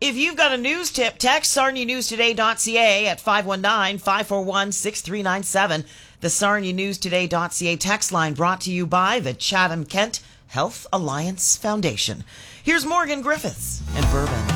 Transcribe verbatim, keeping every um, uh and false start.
If you've got a news tip, text sarnia news today dot c a at five one nine, five four one, six three nine seven. The sarnia news today dot c a text line brought to you by the Chatham-Kent Health Alliance Foundation. Here's Morgan Griffiths and Bourbon.